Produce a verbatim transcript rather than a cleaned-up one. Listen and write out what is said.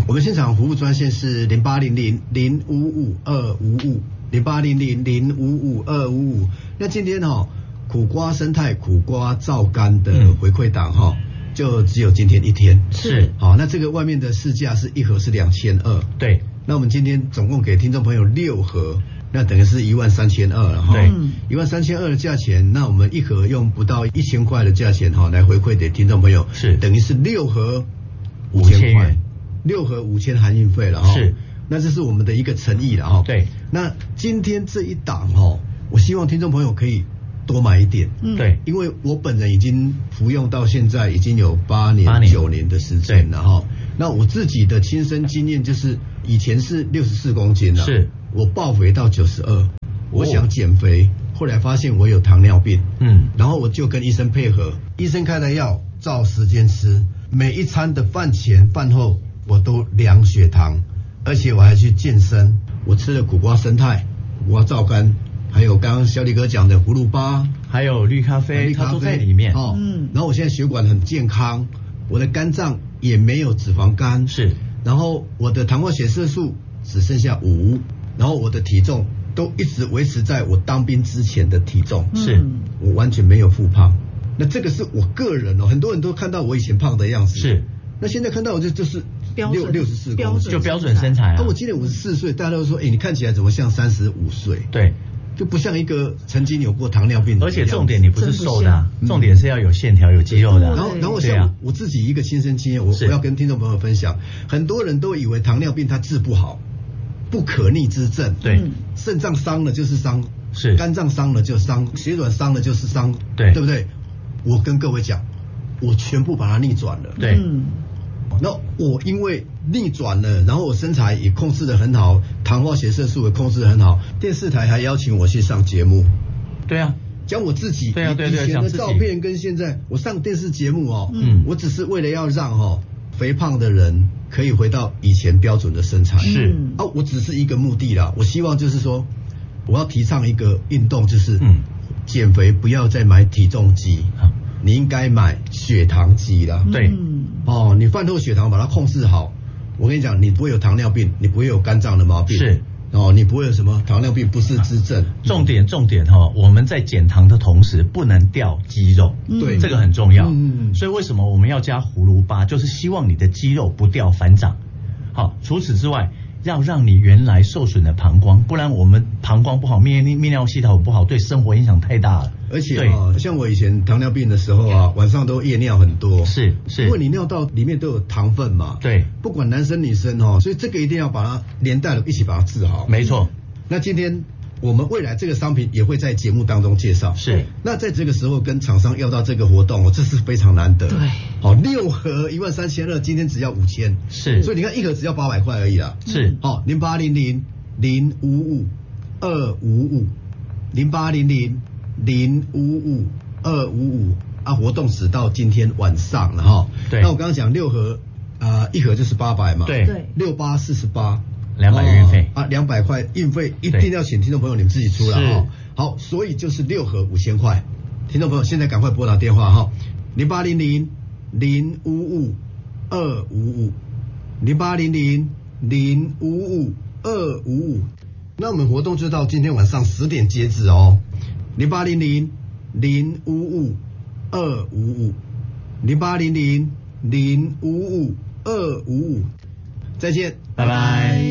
我们现场服务专线是零八零零零五五二五五零八零零零五五二五五。那今天哈、哦，苦瓜生态苦瓜皂苷的回馈档哈、哦，就只有今天一天。 是。 好，那这个外面的市价是一盒是两千二。 对。 那我们今天总共给听众朋友六盒，那等于是一万三千二了哈。 对。 一万三千二的价钱，那我们一盒用不到一千块的价钱哈、哦，来回馈给听众朋友， 是等于是六盒五千元。 六盒五千含运费了哈， 是， 那这是我们的一个诚意了哈。 对， 那今天这一档哈，我希望听众朋友可以多买一点。 嗯，对， 因为我本人已经服用到现在已经有八年、九年的时间了哈。那我自己的亲身经验就是，以前是六十四公斤了， 是， 我爆肥到九十二，我想减肥，后来发现我有糖尿病， 嗯， 然后我就跟医生配合，医生开的药照时间吃，每一餐的饭前饭后。我都量血糖，而且我还去健身。我吃了苦瓜生态、苦瓜皂苷，还有刚刚小李哥讲的葫芦巴， 还有绿咖啡， 绿咖啡它都在里面。 哦，嗯。然后我现在血管很健康，我的肝脏也没有脂肪肝， 是。 然后我的糖化血色素只剩下五，然后我的体重都一直维持在我当兵之前的体重， 是我完全没有复胖。那这个是我个人哦，很多人都看到我以前胖的样子， 是。那现在看到我就就是六六十四公斤， 就标准身材啊。 那我今年五十四岁，大家都说，哎、欸，你看起来怎么像三十五岁？ 对， 就不像一个曾经有过糖尿病的。 而且重点你不是瘦的、啊，重点是要有线条、有肌肉的、啊。 然后，然后像我自己一个亲身经验，我我要跟听众朋友分享。很多人都以为糖尿病它治不好，不可逆之症。 对， 肾脏伤了就是伤， 是肝脏伤了就伤，血管伤了就是伤， 对， 对不对？我跟各位讲，我全部把它逆转了。 对。 嗯，那我因为逆转了，然后我身材也控制得很好，糖化血色素也控制得很好，电视台还邀请我去上节目。 对啊， 讲我自己对啊对对以前的照片跟现在，我上电视节目哦，嗯，我只是为了要让哦肥胖的人可以回到以前标准的身材。 是啊，我只是一个目的啦，我希望就是说，我要提倡一个运动，就是嗯，减肥不要再买体重机。你应该买血糖机啦， 对， 哦，你饭后血糖把它控制好，我跟你讲，你不会有糖尿病，你不会有肝脏的毛病， 是， 哦，你不会有什么糖尿病不是之症。 重点重点哈、哦，我们在减糖的同时不能掉肌肉， 对， 这个很重要。 嗯， 所以为什么我们要加葫芦巴，就是希望你的肌肉不掉反长。好，除此之外，要让你原来受损的膀胱，不然我们膀胱不好，泌泌尿系统不好，对生活影响太大了。 而且啊，像我以前糖尿病的时候啊，晚上都夜尿很多， 是是， 因为你尿道里面都有糖分嘛， 对， 不管男生女生哦，所以这个一定要把它连带的一起把它治好。 没错。 那今天我们未来这个商品也会在节目当中介绍， 是。 那在这个时候跟厂商要到这个活动，这是非常难得。 对， 好，六盒一万三千二，今天只要五千， 是。 所以你看一盒只要八百块而已啦。 是。 好，零八零零零五五二五五，零八零零零五五二五五啊，活动只到今天晚上了哈。 对。 那我刚刚讲六盒啊、呃，一盒就是八百嘛。 对。 对。 六八四十八。 两百运费、 哦、啊，两百块运费一定要请听众朋友你们自己出了哈。好，所以就是六盒五千块，听众朋友现在赶快拨打电话哈，零八零零零五五二五五，零八零零零五五二五五。那我们活动就到今天晚上十点截止哦，零八零零零五五二五五，零八零零零五五二五五。再见， 拜拜。